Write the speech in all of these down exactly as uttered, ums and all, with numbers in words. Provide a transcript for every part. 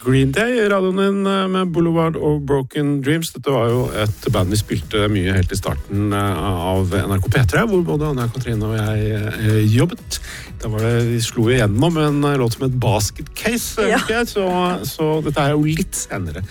Green Day, radioen din med Boulevard og Broken Dreams. Dette var jo et band vi spilte mye helt i starten av N R K P tre, hvor både Anja Katrine og jeg jobbet. Da var det, vi slo igjennom en låt som et Basket Case, ja. jeg, så, så dette er jo litt senere.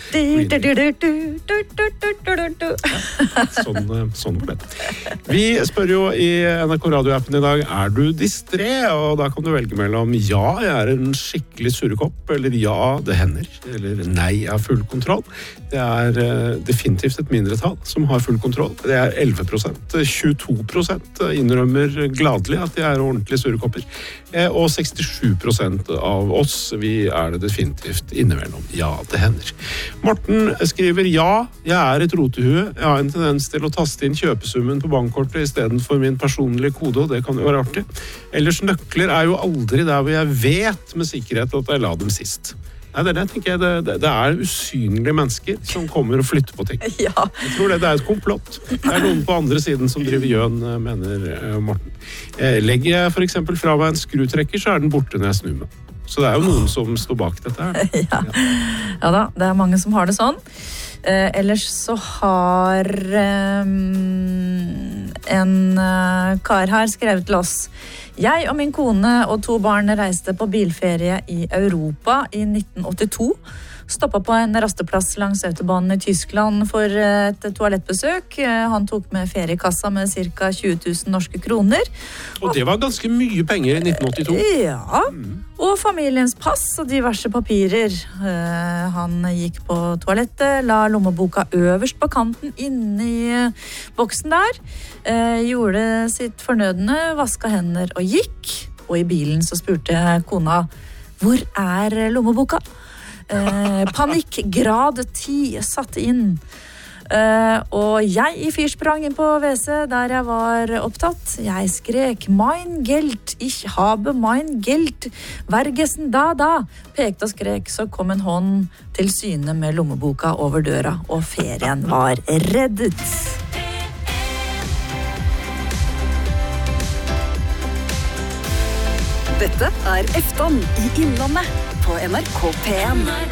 Sånn, sånn ble det. Vi spør jo i N R K Radio-appen i dag, er du distré? Og da kan du velge mellom ja, jeg er en skikkelig surrekopp, eller ja, det hender. Eller nei, jeg har full kontroll. Det er uh, definitivt et mindretall som har full kontroll. Det er elleve prosent. tjueto prosent innrømmer gladelig at de er ordentlige surrekopper. Eh, og sekstisju prosent av oss, vi er det definitivt innimellom. Ja, det hender. Morten skriver ja, jeg er et rotehue. Jeg har en tendens til å taste inn kjøpesummen på bankkortet i stedet for min personlige kode, og det kan jo være artig. Ellers nøkler er jo aldri der hvor jeg vet med sikkerhet at jeg la dem sist. Nei, det, det, tenker jeg, det, det er usynlige mennesker som kommer og flytter på ting. Ja. Jeg tror det, det er et komplott. Det er noen på andre siden som driver gjøn, mener Morten. Legger jeg for eksempel fra meg en skrutrekker, så er den borte når jeg snur meg. Så det er jo noen som står bak dette her. Ja. Ja da, det er mange som har det sånn. Eh, ellers så har eh, en eh, kar her skrevet til oss. Jeg og min kone og to barn reiste på bilferie i Europa i nitten åttito. Stoppet på en rasteplass langs autobanen i Tyskland for et toalettbesøk. Han tok med feriekassa med cirka tjue tusen norske kroner. Og det var ganske mye penger i nitten åttito. Ja, og familiens pass og diverse papirer. Han gikk på toalettet, la lommeboka øverst på kanten inne i boksen der. Gjorde sitt fornødne, vasket hender og gikk. Og i bilen så spurte kona, hvor er lommeboka? Eh, panikkgrad ti satt inn eh, og jeg i fyrsprang inn på W C der jeg var opptatt. Jeg skrek mein Geld, ich habe mein Geld, vergesen da da. Pekte og skrek, så kom en hånd til syne med lommeboka over døra, og ferien var reddet. Dette er Efton i Innlandet på N R K P en.